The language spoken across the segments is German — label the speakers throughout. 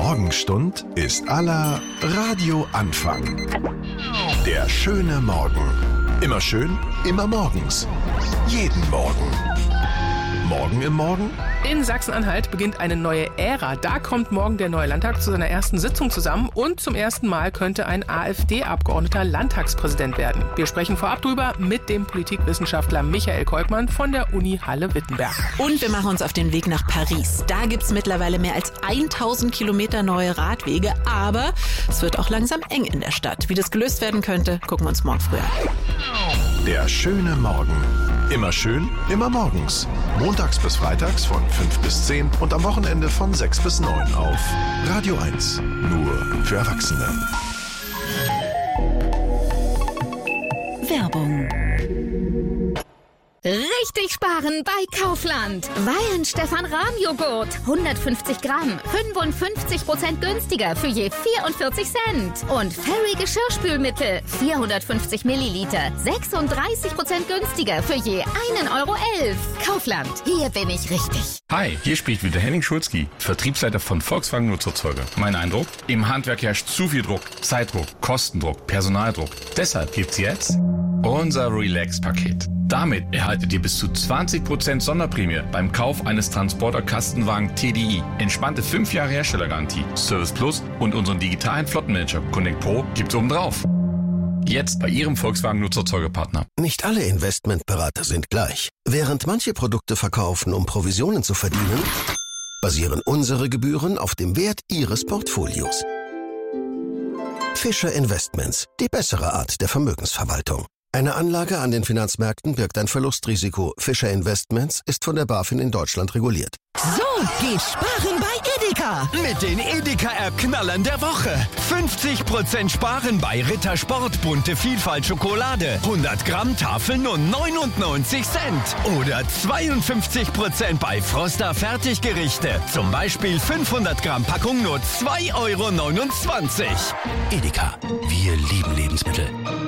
Speaker 1: Morgenstund ist aller Radio Anfang. Der schöne Morgen. Immer schön, immer morgens. Jeden Morgen. Morgen im Morgen?
Speaker 2: In Sachsen-Anhalt beginnt eine neue Ära. Da kommt morgen der neue Landtag zu seiner ersten Sitzung zusammen und zum ersten Mal könnte ein AfD-Abgeordneter Landtagspräsident werden. Wir sprechen vorab drüber mit dem Politikwissenschaftler Michael Kolkmann von der Uni Halle-Wittenberg.
Speaker 3: Und wir machen uns auf den Weg nach Paris. Da gibt's mittlerweile mehr als 1000 Kilometer neue Radwege, aber es wird auch langsam eng in der Stadt. Wie das gelöst werden könnte, gucken wir uns morgen früh an.
Speaker 1: Der schöne Morgen. Immer schön, immer morgens. Montags bis freitags von 5 bis 10 und am Wochenende von 6 bis 9 auf Radio 1. Nur für Erwachsene.
Speaker 4: Werbung. Richtig sparen bei Kaufland. Weihenstephan-Rahm-Joghurt. 150 Gramm. 55% günstiger für je 44 Cent. Und Fairy Geschirrspülmittel. 450 Milliliter. 36% günstiger für je 1,11 Euro. Kaufland. Hier bin ich richtig.
Speaker 5: Hi, hier spricht wieder Henning Schulzki, Vertriebsleiter von Volkswagen Nutzerzeuger. Mein Eindruck? Im Handwerk herrscht zu viel Druck. Zeitdruck, Kostendruck, Personaldruck. Deshalb gibt's jetzt unser Relax-Paket. Damit erhaltet ihr bis zu 20% Sonderprämie beim Kauf eines Transporter-Kastenwagen TDI. Entspannte 5 Jahre Herstellergarantie, Service Plus und unseren digitalen Flottenmanager Connect Pro gibt's obendrauf. Jetzt bei Ihrem Volkswagen-Nutzerzeugerpartner.
Speaker 6: Nicht alle Investmentberater sind gleich. Während manche Produkte verkaufen, um Provisionen zu verdienen, basieren unsere Gebühren auf dem Wert Ihres Portfolios. Fischer Investments, die bessere Art der Vermögensverwaltung. Eine Anlage an den Finanzmärkten birgt ein Verlustrisiko. Fischer Investments ist von der BaFin in Deutschland reguliert.
Speaker 7: So geht Sparen bei Edeka. Mit den Edeka-App-Knallern der Woche. 50% Sparen bei Rittersport bunte Vielfalt Schokolade. 100 Gramm Tafel nur 99 Cent. Oder 52% bei Froster Fertiggerichte. Zum Beispiel 500 Gramm Packung nur 2,29 Euro.
Speaker 6: Edeka, wir lieben Lebensmittel.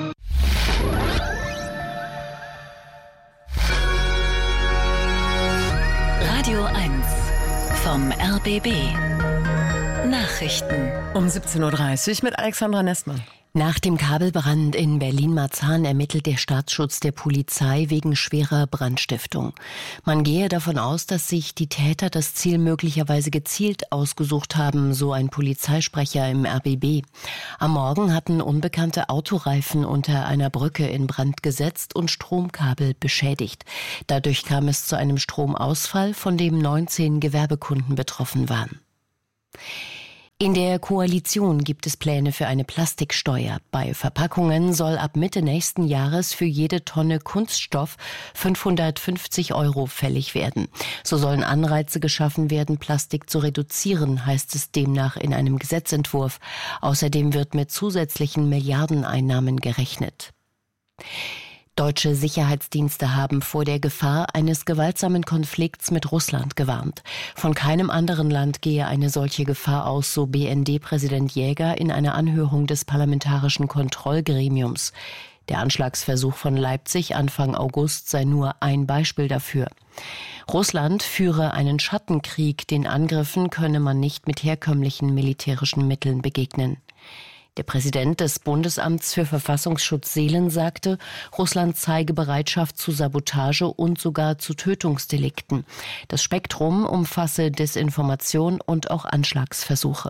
Speaker 4: Radio 1 vom RBB. Nachrichten.
Speaker 8: Um 17.30 Uhr mit Alexandra Nessmann.
Speaker 9: Nach dem Kabelbrand in Berlin-Marzahn ermittelt der Staatsschutz der Polizei wegen schwerer Brandstiftung. Man gehe davon aus, dass sich die Täter das Ziel möglicherweise gezielt ausgesucht haben, so ein Polizeisprecher im RBB. Am Morgen hatten unbekannte Autoreifen unter einer Brücke in Brand gesetzt und Stromkabel beschädigt. Dadurch kam es zu einem Stromausfall, von dem 19 Gewerbekunden betroffen waren. In der Koalition gibt es Pläne für eine Plastiksteuer. Bei Verpackungen soll ab Mitte nächsten Jahres für jede Tonne Kunststoff 550 € fällig werden. So sollen Anreize geschaffen werden, Plastik zu reduzieren, heißt es demnach in einem Gesetzentwurf. Außerdem wird mit zusätzlichen Milliardeneinnahmen gerechnet. Deutsche Sicherheitsdienste haben vor der Gefahr eines gewaltsamen Konflikts mit Russland gewarnt. Von keinem anderen Land gehe eine solche Gefahr aus, so BND-Präsident Jäger in einer Anhörung des Parlamentarischen Kontrollgremiums. Der Anschlagsversuch von Leipzig Anfang August sei nur ein Beispiel dafür. Russland führe einen Schattenkrieg, den Angriffen könne man nicht mit herkömmlichen militärischen Mitteln begegnen. Der Präsident des Bundesamts für Verfassungsschutz Seelen sagte, Russland zeige Bereitschaft zu Sabotage und sogar zu Tötungsdelikten. Das Spektrum umfasse Desinformation und auch Anschlagsversuche.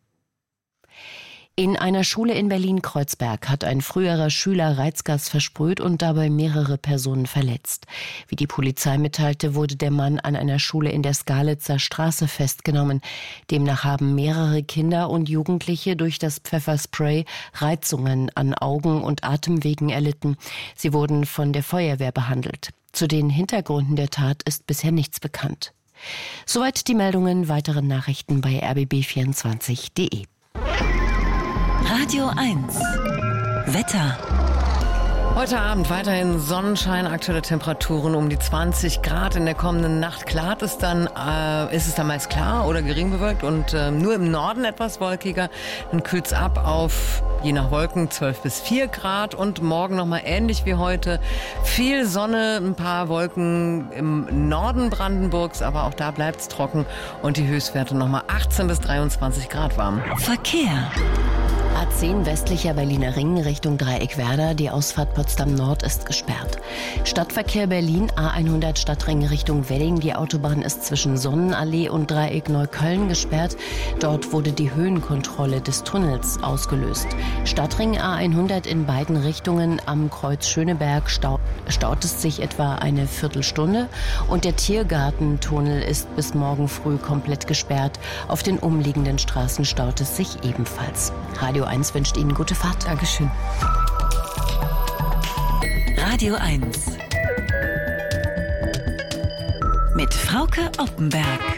Speaker 9: In einer Schule in Berlin-Kreuzberg hat ein früherer Schüler Reizgas versprüht und dabei mehrere Personen verletzt. Wie die Polizei mitteilte, wurde der Mann an einer Schule in der Skalitzer Straße festgenommen. Demnach haben mehrere Kinder und Jugendliche durch das Pfefferspray Reizungen an Augen und Atemwegen erlitten. Sie wurden von der Feuerwehr behandelt. Zu den Hintergründen der Tat ist bisher nichts bekannt. Soweit die Meldungen. Weitere Nachrichten bei rbb24.de.
Speaker 4: Radio 1 Wetter.
Speaker 8: Heute Abend weiterhin Sonnenschein, aktuelle Temperaturen um die 20 Grad. In der kommenden Nacht klart es dann, ist es dann meist klar oder gering bewölkt und nur im Norden etwas wolkiger. Dann kühlt es ab auf, je nach Wolken, 12 bis 4 Grad und morgen nochmal ähnlich wie heute. Viel Sonne, ein paar Wolken im Norden Brandenburgs, aber auch da bleibt es trocken und die Höchstwerte nochmal 18 bis 23 Grad warm.
Speaker 3: Verkehr.
Speaker 9: A10 westlicher Berliner Ring Richtung Dreieckwerder. Die Ausfahrt Potsdam Nord ist gesperrt. Stadtverkehr Berlin A100 Stadtring Richtung Wedding. Die Autobahn ist zwischen Sonnenallee und Dreieck Neukölln gesperrt. Dort wurde die Höhenkontrolle des Tunnels ausgelöst. Stadtring A100 in beiden Richtungen am Kreuz Schöneberg staut es sich etwa eine Viertelstunde. Und der Tiergartentunnel ist bis morgen früh komplett gesperrt. Auf den umliegenden Straßen staut es sich ebenfalls. Radio 1 wünscht Ihnen gute Fahrt.
Speaker 8: Dankeschön.
Speaker 3: Radio 1 mit Frauke Oppenberg.